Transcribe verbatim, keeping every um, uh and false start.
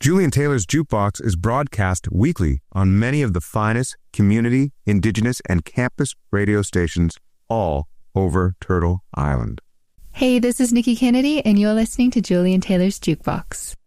Julian Taylor's Jukebox is broadcast weekly on many of the finest community, indigenous, and campus radio stations all over Turtle Island. Hey, this is Nikki Kennedy, and you're listening to Julian Taylor's Jukebox.